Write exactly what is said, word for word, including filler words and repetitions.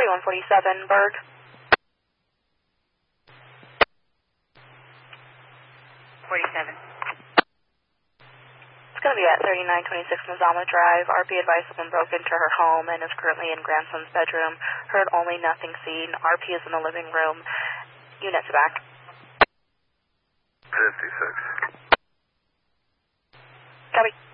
thirty-one forty-seven, Berg. forty-seven. It's going to be at thirty-nine twenty-six Mazama Drive. R P advised someone broke into her home and is currently in grandson's bedroom. Heard only, nothing seen. R P is in the living room. Unit to back. fifty-six. Copy.